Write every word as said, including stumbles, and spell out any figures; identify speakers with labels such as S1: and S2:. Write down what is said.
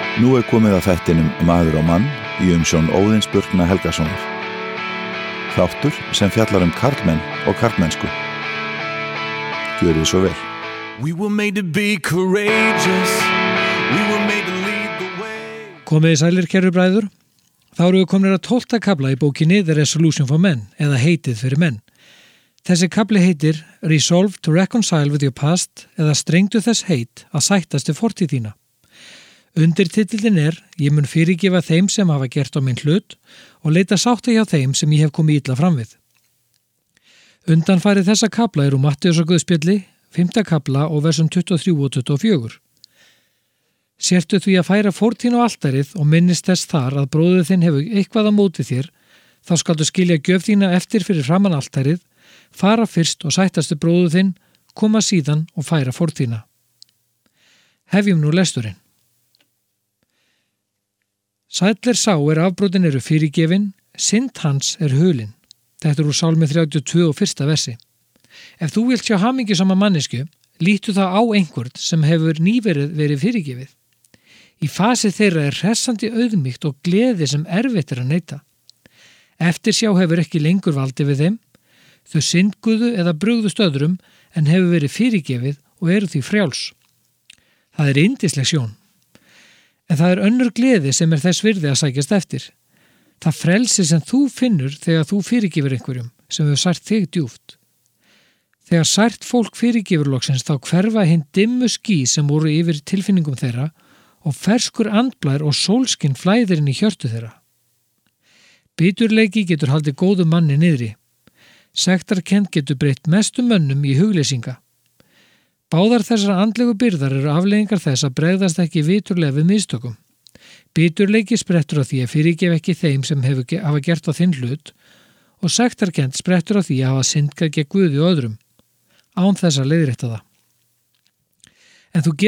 S1: Nú er komið að þættinum Maður og mann í umsjón Óðins Burkna Helgasonar. Þáttur sem fjallar um karlmenn og karlmennsku. Gjörið svo vel.
S2: We were made to be courageous. We were made to lead the way.
S3: Komiði sælir, kæru bræður. Þá eru við komnir að tólfta kafla í bókinni The Resolution for Men, eða heitið fyrir menn. Þessi kafli heitir Resolve to reconcile with your past, eða strengdu þess heit að sættast við fortíð þína. Undirtitillinn er Ég mun fyrirgefa þeim sem hafa gert á minn hlut og leita sátta hjá þeim sem ég hef komið illa fram við. Undanfarið þessa kafla eru Matteusar Guðspjalli, fimmta kafla og versum tuttugu og þrjú og tuttugu og fjögur. Sértu því að færa fortíð á altarið og minnist þess þar að bróðir þinn hefur eitthvað á móti þér, þá skaldu skilja gjöf þína eftir fyrir framan altarið, fara fyrst og sættast við bróður þinn, koma síðan og færa fortíðina. Hefjum nú lesturinn. Sæll er sá er afbrotin eru fyrirgefin, synd hans er hulin. Þetta er úr Sálmi þrjátíu og tvö og fyrsta versi. Ef þú vilt sjá hamingjusama mannesku, lítu það á einhvern sem hefur nýverið verið fyrirgefið. Í fasi þeirra er hressandi auðmýkt og gleði sem erfitt er að neita. Eftirsjá hefur ekki lengur valdi við þeim, þau syndguðu eða brugðust öðrum en hefur verið fyrirgefið og eru því frjáls. Það er yndisleg sjón. En það er önnur gleði sem er þess virði að sækjast eftir. Það frelsi sem þú finnur þegar þú fyrirgefur einhverjum sem hefur sært þig djúpt. Þegar sært fólk fyrirgefur loksins þá hverfa hinn dimmu ský sem voru yfir tilfinningum þeirra og ferskur andblær og sólskinn flæðir inn í hjörtu þeirra. Biturleiki getur haldið góðu manni niðri. Sektarkennd getur breytt mestu mönnum í hugleysinga. Báðar þessar andlegu byrðar eru afleiðingar þess að bregðast ekki viturlega við mistökum. Biturleiki sprettur á því að fyrirgef ekki þeim sem hefur, hafa gert á þinn hlut og sektarkennd sprettur á því að hafa syndgað gegn Guði og öðrum, án þess að leiðrétta það. En þú